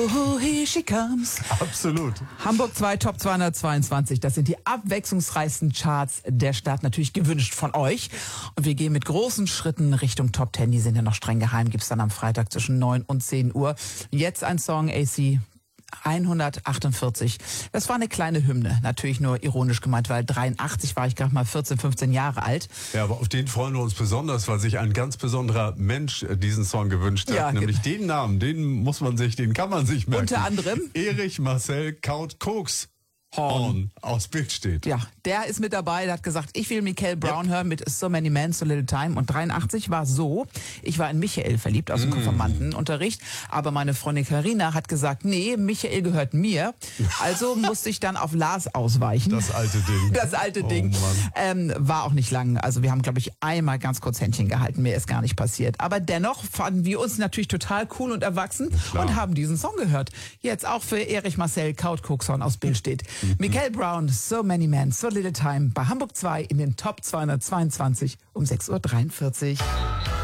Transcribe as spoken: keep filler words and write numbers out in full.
Oh, here she comes. Absolut. Hamburg zwei Top zweihundertzweiundzwanzig. Das sind die abwechslungsreichsten Charts der Stadt. Natürlich gewünscht von euch. Und wir gehen mit großen Schritten Richtung Top Ten. Die sind ja noch streng geheim. Gibt's dann am Freitag zwischen neun und zehn Uhr. Jetzt ein Song, A C hundertachtundvierzig. Das war eine kleine Hymne. Natürlich nur ironisch gemeint, weil dreiundachtzig war ich gerade mal vierzehn, fünfzehn Jahre alt. Ja, aber auf den freuen wir uns besonders, weil sich ein ganz besonderer Mensch diesen Song gewünscht hat. Ja, Nämlich den Namen, den muss man sich, den kann man sich merken. Unter anderem Erich Marcel Kaut-Koks Horn aus Bildstedt. Ja, der ist mit dabei, der hat gesagt, ich will Michael Brown yep. hören mit So Many Men, So Little Time. Und dreiundachtzig war so, ich war in Michael verliebt aus dem mm. Konfirmandenunterricht, aber meine Freundin Carina hat gesagt, nee, Michael gehört mir. Also musste ich dann auf Lars ausweichen. Das alte Ding. Das alte oh, Ding. Ähm, war auch nicht lang. Also wir haben, glaube ich, einmal ganz kurz Händchen gehalten. Mehr ist gar nicht passiert. Aber dennoch fanden wir uns natürlich total cool und erwachsen und haben diesen Song gehört. Jetzt auch für Erich Marcel Kaut-Koks Horn aus Bildstedt. Michael Brown, So Many Men, So Little Time bei Hamburg zwei in den Top zweihundertzweiundzwanzig um sechs Uhr dreiundvierzig.